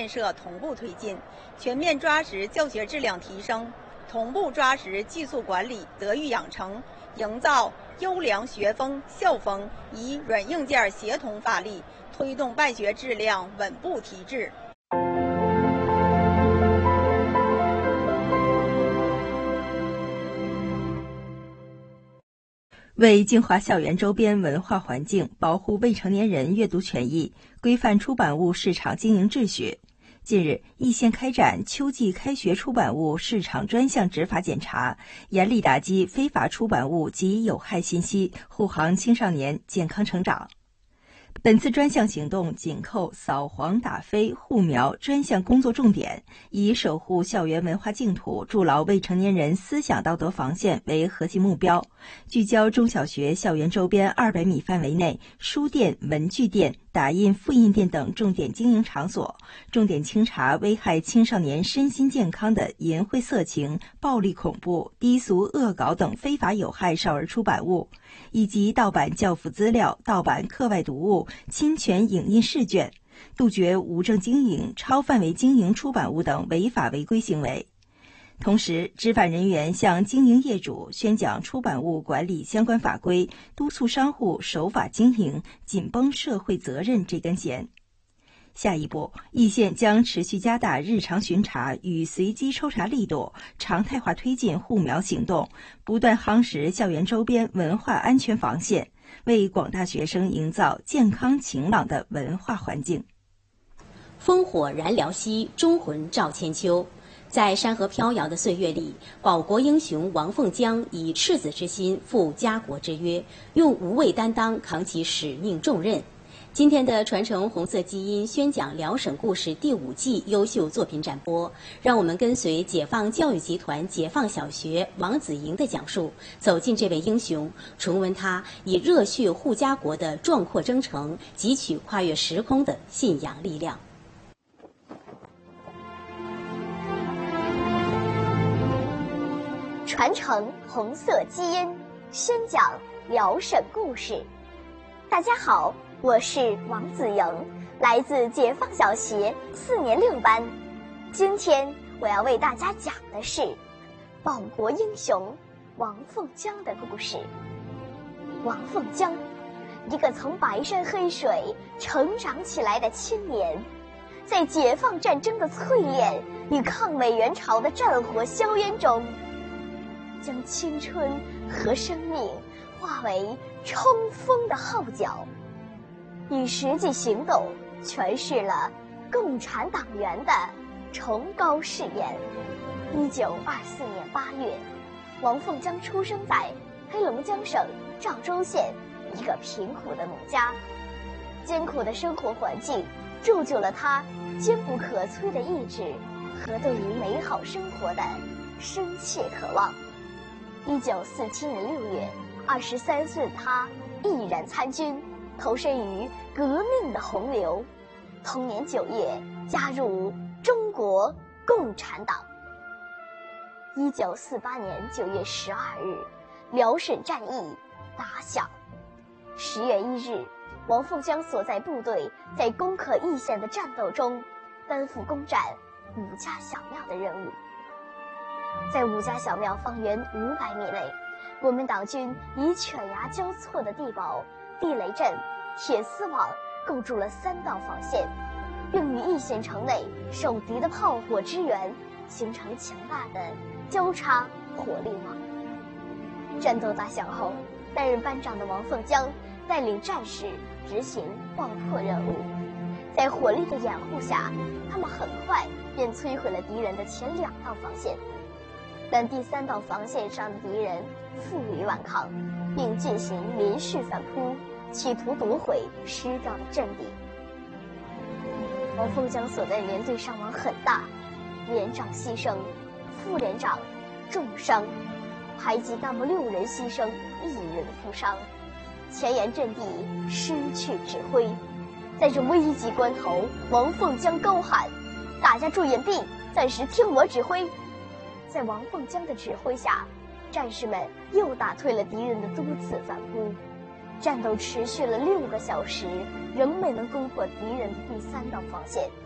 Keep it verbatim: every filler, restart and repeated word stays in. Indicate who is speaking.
Speaker 1: 建设同步推进，全面抓实教学质量提升，同步抓实技术管理德育养成，营造优良学风校风，以软硬件协同发力，推动办学质量稳步提质。
Speaker 2: 为净化校园周边文化环境，保护未成年人阅读权益，规范出版物市场经营秩序，近日，易县开展秋季开学出版物市场专项执法检查，严厉打击非法出版物及有害信息，护航青少年健康成长。本次专项行动紧扣扫黄打非护苗专项工作重点，以守护校园文化净土、筑牢未成年人思想道德防线为核心目标，聚焦中小学校园周边二百米范围内书店、文具店、打印复印店等重点经营场所，重点清查危害青少年身心健康的淫秽色情、暴力恐怖、低俗恶搞等非法有害少儿出版物，以及盗版教辅资料、盗版课外读物、侵权影印试卷，杜绝无证经营、超范围经营出版物等违法违规行为。同时，执法人员向经营业主宣讲出版物管理相关法规，督促商户守法经营，紧绷社会责任这根弦。下一步，易县将持续加大日常巡查与随机抽查力度，常态化推进护苗行动，不断夯实校园周边文化安全防线，为广大学生营造健康晴朗的文化环境。
Speaker 3: 烽火燃辽兮，忠魂照千秋。在山河飘摇的岁月里，保国英雄王凤江以赤子之心负家国之约，用无畏担当扛起使命重任。今天的传承红色基因宣讲辽沈故事第五季优秀作品展播，让我们跟随解放教育集团解放小学王子莹的讲述，走进这位英雄，重温他以热血护家国的壮阔征程，汲取跨越时空的信仰力量。
Speaker 4: 传承红色基因，宣讲辽沈故事。大家好，我是王子莹，来自解放小学四年六班。今天我要为大家讲的是保国英雄王凤江的故事。王凤江，一个从白山黑水成长起来的青年，在解放战争的淬炼与抗美援朝的战火硝烟中，将青春和生命化为冲锋的号角，以实际行动诠释了共产党员的崇高誓言。一九二四年八月，王凤江出生在黑龙江省赵州县一个贫苦的农家，艰苦的生活环境铸就了他坚不可摧的意志和对于美好生活的深切渴望。一九四七年六月，二十三岁的他毅然参军，投身于革命的洪流。同年九月，加入中国共产党。一九四八年九月十二日，辽沈战役打响。十月一日，王凤江所在部队在攻克易县的战斗中，担负攻占武家小庙的任务。在武家小庙方圆五百米内，国民党军以犬牙交错的地堡、地雷阵、铁丝网构筑了三道防线，并于易县城内受敌的炮火支援，形成强大的交叉火力网。战斗打响后，担任班长的王凤江带领战士执行爆破任务。在火力的掩护下，他们很快便摧毁了敌人的前两道防线。但第三道防线上的敌人负隅顽抗，并进行连续反扑，企图夺回失掉的阵地。王凤江所在连队伤亡很大，连长牺牲，副连长重伤，排级干部六人牺牲，一人负伤，前沿阵地失去指挥。在这危急关头，王凤江高喊：“大家注眼地，暂时听我指挥。”在王凤江的指挥下，战士们又打退了敌人的多次反扑。战斗持续了六个小时，仍没能攻破敌人的第三道防线。